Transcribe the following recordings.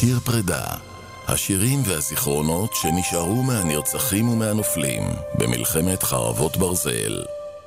שיר פרידה, השירים והזיכרונות שנשארו מהנרצחים ומהנופלים במלחמת חרבות ברזל.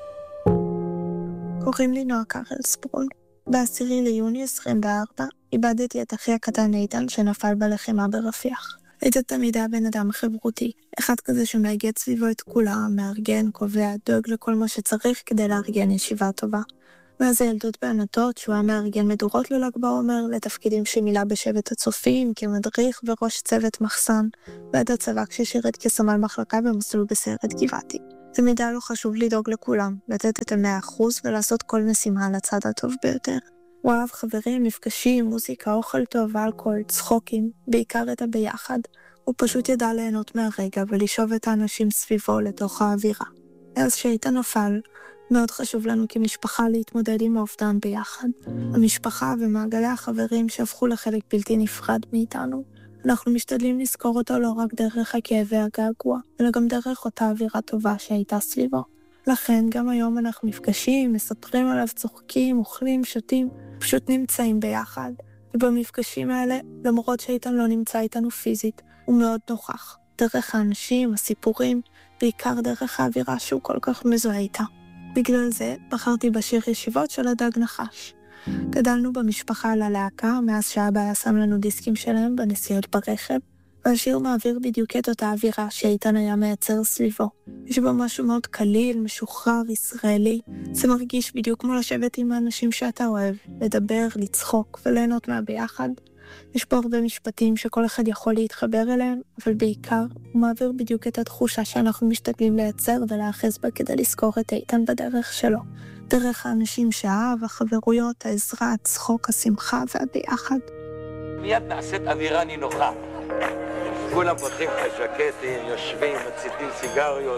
קוראים לי נועה קרלסברון. ב10 ליוני 24 איבדתי את אחי הקטן איתן שנפל בלחימה ברפיח. איתן תמיד היה בן אדם חברותי, אחד כזה שמאגד סביבו את כולם, מארגן, קובע, דואג לכל מה שצריך כדי לארגן ישיבה טובה. מאז הילדות בענתות שהוא היה מארגן מדורות לל"ג בעומר, לתפקידים שמילא בשבט הצופים, כמדריך וראש צוות מחסן, ועד הצבא כששירת כסמל מחלקה במסלול בסיירת גבעתי. תמיד היה לו חשוב לדאוג לכולם, לתת את 100% ולעשות כל משימה על הצד הטוב ביותר. הוא אהב חברים, מפגשים, מוזיקה, אוכל טוב, אלכוהול, צחוקים, בעיקר את הביחד. הוא פשוט ידע ליהנות מהרגע ולשאוב את האנשים סביבו לתוך האווירה. אז שאיתן נפל, מאוד חשוב לנו כמשפחה להתמודד עם האובדן ביחד. המשפחה ומעגלי החברים שהפכו לחלק בלתי נפרד מאיתנו. אנחנו משתדלים לזכור אותו לא רק דרך הכאב והגעגוע, אלא גם דרך אותה אווירה טובה שהייתה סביבו. לכן גם היום אנחנו נפגשים, מספרים עליו, צוחקים, אוכלים, שותים, פשוט נמצאים ביחד. ובמפגשים האלה, למרות שאיתן לא נמצא איתנו פיזית, הוא מאוד נוכח. דרך האנשים, הסיפורים, בעיקר דרך האווירה שהוא כל כך מזוהה איתה. בגלל זה בחרתי בשיר ישיבות של הדג נחש. גדלנו במשפחה על הלהקה, מאז שאבא היה שם לנו דיסקים שלהם בנסיעות ברכב, והשיר מעביר בדיוק את אותה אווירה שאיתן היה מייצר סביבו. יש בו משהו מאוד קליל, משוחרר, ישראלי. זה מרגיש בדיוק כמו לשבת עם האנשים שאתה אוהב, לדבר, לצחוק וליהנות מהביחד. יש פה הרבה משפטים שכל אחד יכול להתחבר אליהם, אבל בעיקר הוא מעביר בדיוק את התחושה שאנחנו משתדלים לייצר ולאחז בה כדי לזכור את איתן בדרך שלו. דרך האנשים שאהב, החברויות, העזרה, הצחוק, השמחה והביחד. מיד נעשית אווירה נינוחה. כולם פותחים חשקטים, יושבים, מציתים סיגריות.